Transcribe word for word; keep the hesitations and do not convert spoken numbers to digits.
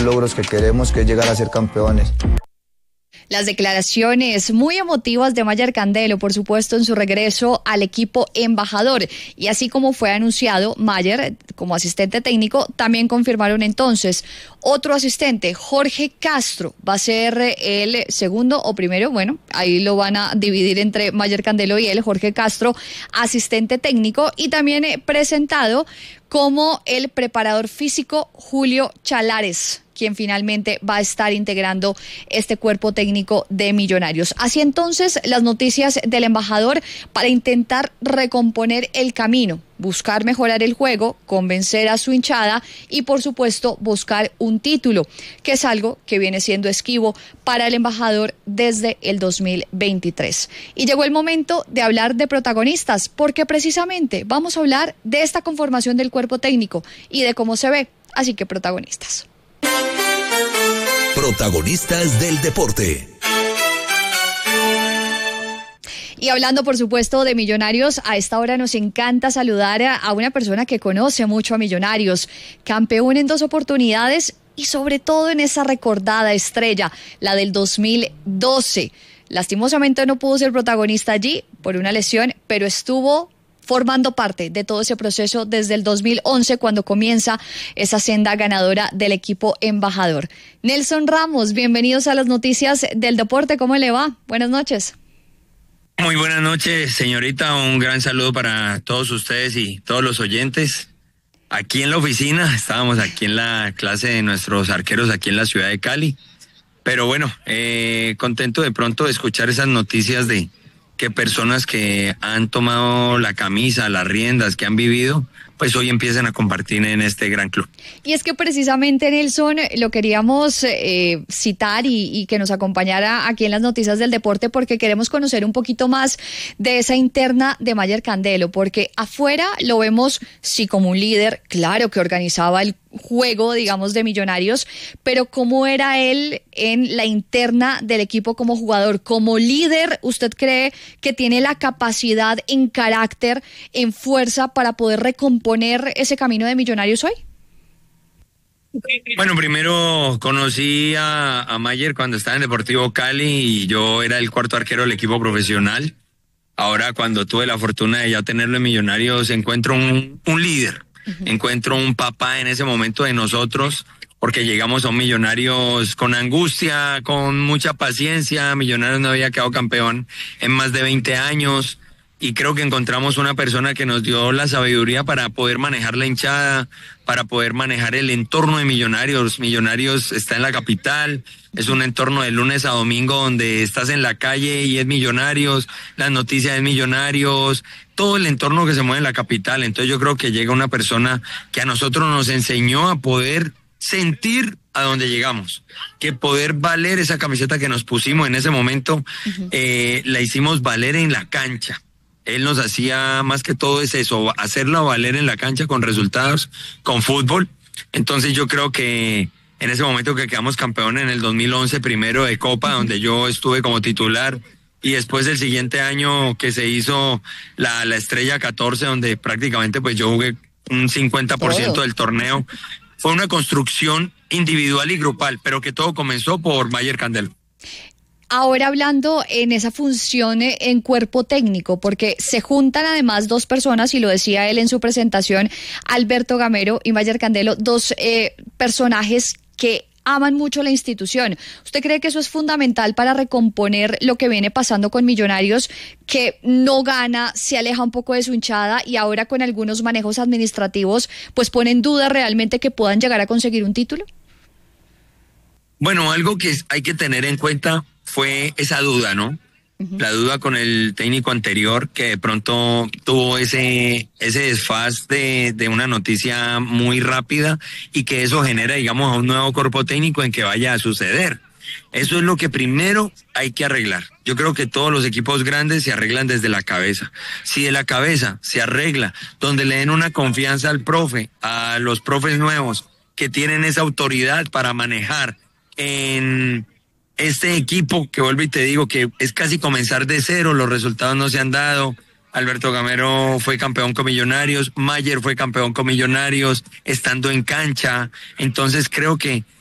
logros que queremos, que es llegar a ser campeones. Las declaraciones muy emotivas de Mayer Candelo, por supuesto, en su regreso al equipo embajador. Y así como fue anunciado, Mayer, como asistente técnico, también confirmaron entonces otro asistente, Jorge Castro, va a ser el segundo o primero, bueno, ahí lo van a dividir entre Mayer Candelo y él, Jorge Castro, asistente técnico, y también presentado como el preparador físico Julio Chalares, quien finalmente va a estar integrando este cuerpo técnico de Millonarios. Así entonces, las noticias del embajador para intentar recomponer el camino, buscar mejorar el juego, convencer a su hinchada y, por supuesto, buscar un título, que es algo que viene siendo esquivo para el embajador desde el dos mil veintitrés. Y llegó el momento de hablar de protagonistas, porque precisamente vamos a hablar de esta conformación del cuerpo técnico y de cómo se ve. Así que protagonistas. Protagonistas del deporte. Y hablando, por supuesto, de Millonarios, a esta hora nos encanta saludar a, a una persona que conoce mucho a Millonarios, campeón en dos oportunidades y sobre todo en esa recordada estrella, la del dos mil doce. Lastimosamente no pudo ser protagonista allí por una lesión, pero estuvo formando parte de todo ese proceso desde el dos mil once, cuando comienza esa senda ganadora del equipo embajador. Nelson Ramos, bienvenidos a las noticias del deporte. ¿Cómo le va? Buenas noches. Muy buenas noches, señorita. Un gran saludo para todos ustedes y todos los oyentes. Aquí en la oficina, estábamos aquí en la clase de nuestros arqueros aquí en la ciudad de Cali. Pero bueno, eh, contento de pronto de escuchar esas noticias de que personas que han tomado la camisa, las riendas, que han vivido, pues hoy empiezan a compartir en este gran club. Y es que precisamente, Nelson, lo queríamos eh, citar y, y que nos acompañara aquí en las noticias del deporte, porque queremos conocer un poquito más de esa interna de Mayer Candelo, porque afuera lo vemos sí como un líder, claro que organizaba el juego, digamos, de Millonarios, pero ¿cómo era él en la interna del equipo como jugador? Como líder, ¿usted cree que tiene la capacidad en carácter, en fuerza para poder recomponer ese camino de Millonarios hoy? Bueno, primero conocí a, a Mayer cuando estaba en Deportivo Cali y yo era el cuarto arquero del equipo profesional. Ahora, cuando tuve la fortuna de ya tenerlo en Millonarios, encuentro un, un líder. Uh-huh. Encuentro un papá en ese momento de nosotros, porque llegamos a un Millonarios con angustia, con mucha paciencia. Millonarios no había quedado campeón en más de veinte años y creo que encontramos una persona que nos dio la sabiduría para poder manejar la hinchada, para poder manejar el entorno de Millonarios. Millonarios está en la capital, es un entorno de lunes a domingo donde estás en la calle y es Millonarios, las noticias es Millonarios, todo el entorno que se mueve en la capital. Entonces yo creo que llega una persona que a nosotros nos enseñó a poder sentir a dónde llegamos, que poder valer esa camiseta que nos pusimos en ese momento, uh-huh. eh, la hicimos valer en la cancha. Él nos hacía más que todo es eso, hacerla valer en la cancha con resultados, con fútbol. Entonces yo creo que en ese momento que quedamos campeón en el dos mil once, primero de Copa, uh-huh. donde yo estuve como titular, y después el siguiente año que se hizo la, la Estrella catorce, donde prácticamente pues yo jugué un cincuenta por ciento del torneo. Fue una construcción individual y grupal, pero que todo comenzó por Mayer Candelo. Ahora hablando en esa función en cuerpo técnico, porque se juntan además dos personas, y lo decía él en su presentación, Alberto Gamero y Mayer Candelo, dos eh, personajes que aman mucho la institución. ¿Usted cree que eso es fundamental para recomponer lo que viene pasando con Millonarios, que no gana, se aleja un poco de su hinchada y ahora con algunos manejos administrativos pues pone en duda realmente que puedan llegar a conseguir un título? Bueno, algo que hay que tener en cuenta fue esa duda, ¿no? Uh-huh. La duda con el técnico anterior, que de pronto tuvo ese ese desfaz de, de una noticia muy rápida y que eso genera, digamos, a un nuevo cuerpo técnico en que vaya a suceder. Eso es lo que primero hay que arreglar. Yo creo que todos los equipos grandes se arreglan desde la cabeza. Si de la cabeza se arregla, donde le den una confianza al profe, a los profes nuevos que tienen esa autoridad para manejar en este equipo, que vuelvo y te digo que es casi comenzar de cero, los resultados no se han dado. Alberto Gamero fue campeón con Millonarios, Mayer fue campeón con Millonarios, estando en cancha. Entonces creo que